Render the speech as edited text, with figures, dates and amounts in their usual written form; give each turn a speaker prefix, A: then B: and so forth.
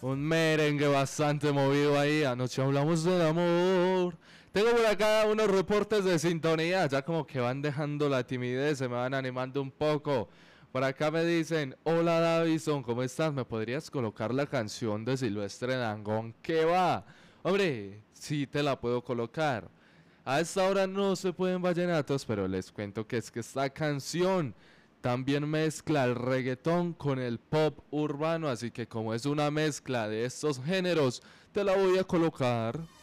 A: Un merengue bastante movido ahí. Anoche hablamos del amor. Tengo por acá unos reportes de sintonía. Ya como que van dejando la timidez, se me van animando un poco. Por acá me dicen, hola Davison, ¿cómo estás? ¿Me podrías colocar la canción de Silvestre Dangond? ¿Qué va? Hombre, sí te la puedo colocar. A esta hora no se pueden vallenatos, pero les cuento que es que esta canción también mezcla el reggaetón con el pop urbano, así que como es una mezcla de estos géneros, te la voy a colocar.